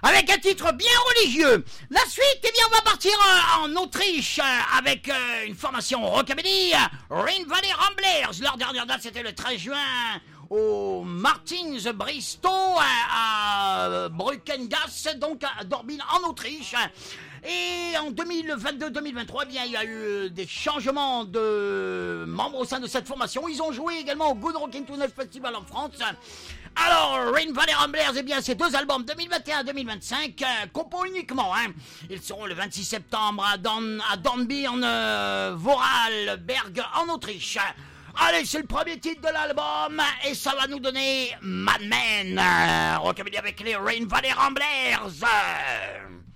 avec un titre bien religieux. La suite, eh bien, on va partir en Autriche avec une formation rockabilly, Rhine Valley Ramblers. Leur dernière date, c'était le 13 juin au Martins Bristow à Brückengasse, donc à Dortmund en Autriche. Et en 2022-2023, eh bien, il y a eu des changements de membres au sein de cette formation. Ils ont joué également au Good Rockin' Tonight Festival en France. Alors, Rhine Valley Ramblers, eh bien, ces deux albums 2021-2025, compos uniquement, hein. Ils seront le 26 septembre à Dornbirn, Vorarlberg, en Autriche. Allez, c'est le premier titre de l'album, et ça va nous donner Mad Men, rockabilly avec les Rhine Valley Ramblers.